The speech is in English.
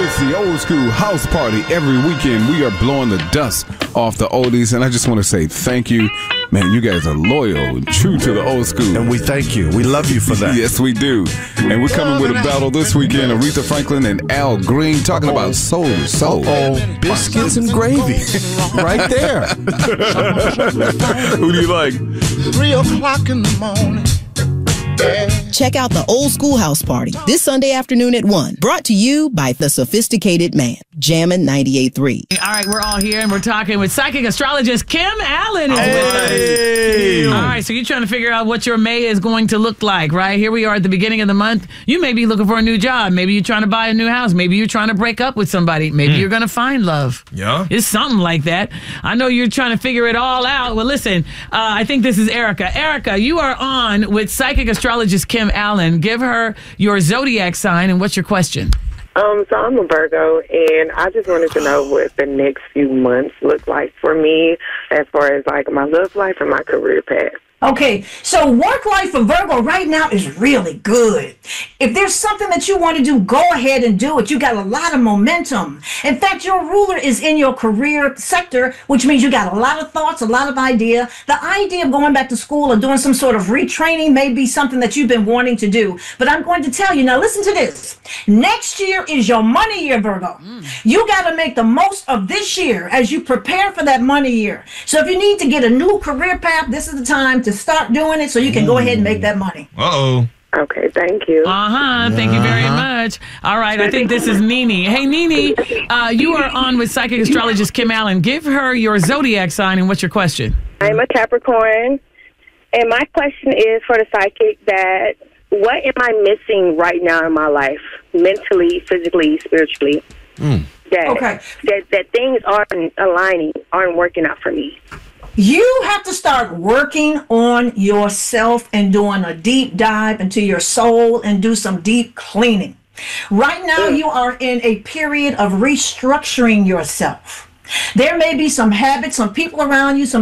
It's the old school house party. Every weekend we are blowing the dust off the oldies, and I just want to say thank you. Man, you guys are loyal and true to the old school. And we thank you. We love you for that. Yes, we do. And we're coming with a battle this weekend. Aretha Franklin and Al Green talking about soul to soul. Biscuits and gravy. Right there. Who do you like? 3 o'clock in the morning. Check out the Old School House Party this Sunday afternoon at 1. Brought to you by The Sophisticated Man. Jammin' 98.3. All right, we're all here and we're talking with psychic astrologist Kim Allen is with us. All right, so you're trying to figure out what your May is going to look like, right? Here we are at the beginning of the month. You may be looking for a new job. Maybe you're trying to buy a new house. Maybe you're trying to break up with somebody. Maybe you're going to find love. Yeah. It's something like that. I know you're trying to figure it all out. Well, listen, I think this is Erica. Erica, you are on with psychic astrologist Kim Allen. Give her your zodiac sign and what's your question? So I'm a Virgo, and I just wanted to know what the next few months look like for me as far as, like, my love life and my career path. Okay, so work life for Virgo right now is really good. If there's something that you want to do, go ahead and do it. You got a lot of momentum. In fact, your ruler is in your career sector, which means you got a lot of thoughts, a lot of idea. The idea of going back to school or doing some sort of retraining may be something that you've been wanting to do. But I'm going to tell you, now listen to this. Next year is your money year, Virgo. You got to make the most of this year as you prepare for that money year. So if you need to get a new career path, this is the time to start doing it so you can go ahead and make that money. Okay, thank you. Thank you very much. All right, I think this is Nene. Hey, Nene, you are on with psychic astrologist Kim Allen. Give her your zodiac sign and what's your question? I'm a Capricorn, and my question is for the psychic that what am I missing right now in my life, mentally, physically, spiritually, that things aren't aligning, aren't working out for me? You have to start working on yourself and doing a deep dive into your soul and do some deep cleaning. Right now, you are in a period of restructuring yourself. There may be some habits, some people around you, some